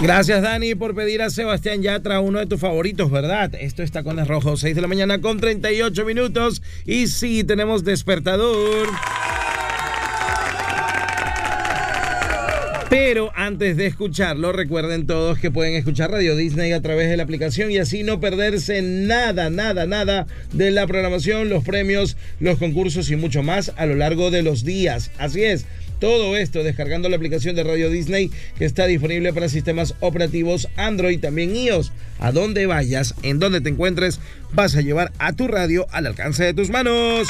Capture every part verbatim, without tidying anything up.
Gracias, Dani, por pedir a Sebastián Yatra, uno de tus favoritos, ¿verdad? Esto está con el rojo, seis de la mañana con treinta y ocho minutos. Y sí, tenemos despertador. Pero antes de escucharlo, recuerden todos que pueden escuchar Radio Disney a través de la aplicación y así no perderse nada, nada, nada de la programación, los premios, los concursos y mucho más a lo largo de los días. Así es, todo esto descargando la aplicación de Radio Disney que está disponible para sistemas operativos Android, también iOS. A donde vayas, en donde te encuentres, vas a llevar a tu radio al alcance de tus manos.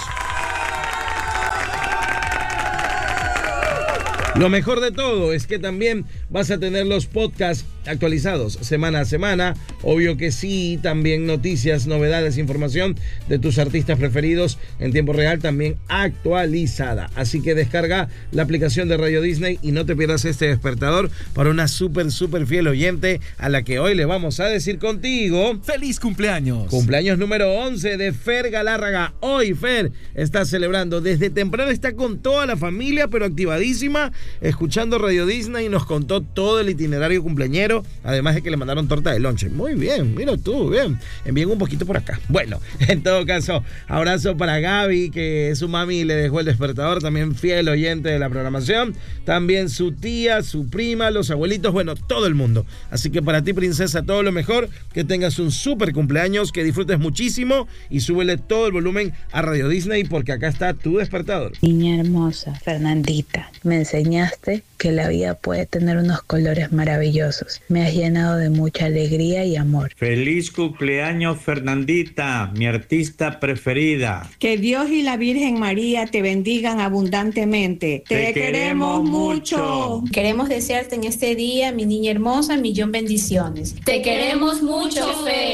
Lo mejor de todo es que también vas a tener los podcasts actualizados semana a semana. Obvio que sí, también noticias, novedades, información de tus artistas preferidos en tiempo real también actualizada. Así que descarga la aplicación de Radio Disney y no te pierdas este despertador para una súper, súper fiel oyente a la que hoy le vamos a decir contigo: ¡feliz cumpleaños! Cumpleaños número once de Fer Galárraga. Hoy Fer está celebrando desde temprano, está con toda la familia, pero activadísima, escuchando Radio Disney y nos contó todo el itinerario cumpleañero, además de que le mandaron torta de lonche. Muy bien, mira tú, bien. Envíen un poquito por acá. Bueno, en todo caso, abrazo para Gaby, que su mami le dejó el despertador, también fiel oyente de la programación, también su tía, su prima, los abuelitos, bueno, todo el mundo. Así que para ti, princesa, todo lo mejor, que tengas un súper cumpleaños, que disfrutes muchísimo y súbele todo el volumen a Radio Disney porque acá está tu despertador. Niña hermosa, Fernandita, me enseñaste que la vida puede tener unos colores maravillosos. Me has llenado de mucha alegría y amor. Feliz cumpleaños, Fernandita, mi artista preferida. Que Dios y la Virgen María te bendigan abundantemente. Te, te queremos mucho. Queremos desearte en este día, mi niña hermosa, millón bendiciones. Te queremos mucho, Fe.